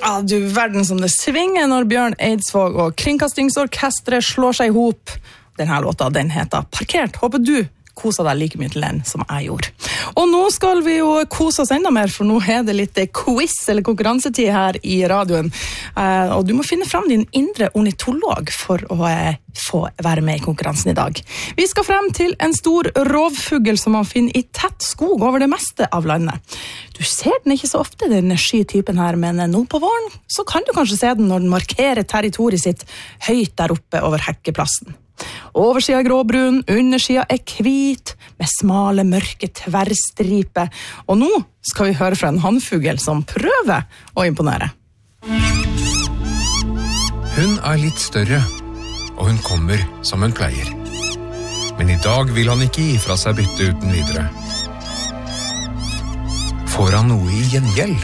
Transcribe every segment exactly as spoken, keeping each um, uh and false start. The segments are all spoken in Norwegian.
Ja, du verden som det svinger når Bjørn Eidsvåg og Kringkastingsorkestret slår seg ihop. Denne låta, den heter Parkert. Håper du koser deg like mye til den som jeg gjorde. Og nå skal vi jo kose oss enda mer, for nå er det litt quiz eller konkurransetid her i radioen. Og du må finne fram din indre ornitolog for å få være med i konkurransen i dag. Vi skal frem til en stor rovfugl som man finner i tett skog over det meste av landet. Du ser den ikke så ofte, den skytypen her, men nå på våren så kan du kanskje se den når den markerer territoriet sitt høyt der oppe over hekkeplassen. Oversida er gråbrun, undersida er hvit, med smale, mørke tverrstriper. Og nå skal vi høre fra en hannfugl som prøver å imponere. Hun er litt større, og hun kommer som hun pleier. Men i dag vil han ikke gi fra seg bytte uten videre. Får han noe i gjengjeld?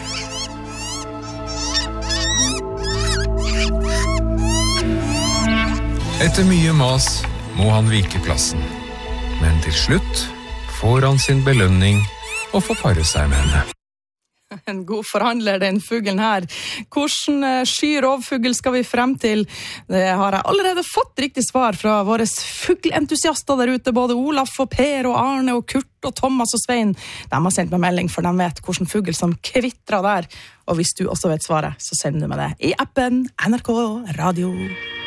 Etter mye mas må han vike plassen, men til slutt får han sin belønning og får pare seg med henne. En god forhandler, den fuglen her. Hvordan sky-rovfugl skal vi frem til? Det har jeg allerede fått riktig svar fra våre fuglentusiaster der ute, både Olaf og Per og Arne og Kurt og Thomas og Svein. De har sendt meg melding, for de vet hvordan fugl som kvitrer der. Og hvis du også vet svaret, så sender du meg det i appen N R K Radio.